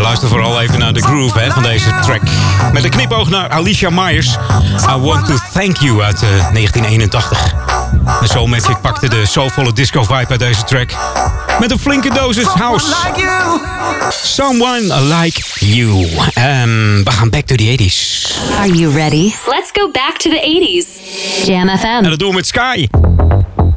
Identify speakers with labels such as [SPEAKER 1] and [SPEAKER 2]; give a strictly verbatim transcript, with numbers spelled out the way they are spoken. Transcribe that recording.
[SPEAKER 1] Luister vooral even naar de groove hè, van deze track. Met een knipoog naar Alicia Myers. I Want To Thank You uit uh, negentien eenentachtig. De Soul Magic pakte de soulvolle disco vibe uit deze track. Met een flinke dosis house. Someone Like You. Um, we gaan back to the eighties.
[SPEAKER 2] Are you ready?
[SPEAKER 3] Let's go back to the eighties.
[SPEAKER 2] Jam F M.
[SPEAKER 1] En dat doen we met Sky.